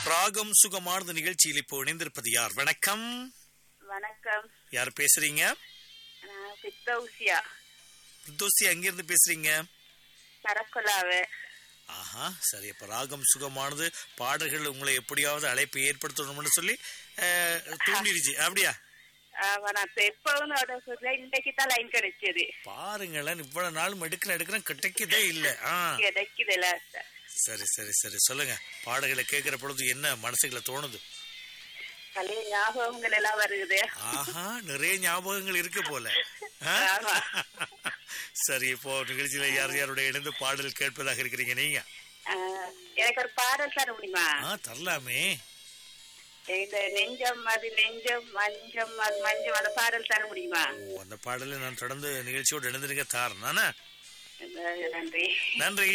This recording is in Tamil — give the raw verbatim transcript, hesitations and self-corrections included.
ராகம் சுகமானது நிகழ்ச்சியில் இப்போ இணைந்திருப்பது யார்? வணக்கம். வணக்கம். யார் பேசுறீங்க? நான் பித்தௌசியா. பித்தௌசியா எங்கிருந்து பேசுறீங்க? கரக்குலாவே. ஆஹா, சரி. அப்ப ராகம் சுகமானது பாடல்கள் உங்களை எப்படியாவது அழைப்பு ஏற்படுத்தணும்னு சொல்லி தூண்டிடுச்சு, அப்படியா? இன்னைக்கு தான் லைன் கிடைச்சது. பாருங்களேன், இவ்வளவு நாளும் எடுக்கிறேன் எடுக்கிறேன் கிடைக்கதே இல்ல. கிடைக்குதுல. சரி சரி சரி, சொல்லுங்க. பாடல்களை கேட்கிற பொழுது என்ன மனசுக்குள்ள தோணுது? பழைய ஞாபகங்கள் எல்லாம் வருது. ஆஹா, நிறைய ஞாபகங்கள் இருக்கு போல. சரி, இப்போ நிகழ்ச்சியில யார் யாருடைய இணைந்து பாடல் கேட்பதாக இருக்கிறீங்க நீங்க? எனக்கு ஒரு பாடல் தர முடியுமா? தரலாமே. இந்த நெஞ்சம் அது நெஞ்சம் மஞ்சம் அது மஞ்சம் அந்த பாடல் தர முடியுமா? அந்த பாடலை நான் தொடர்ந்து நிகழ்ச்சியோடு இணைந்திருக்க தாரேன். நன்றி நன்றி.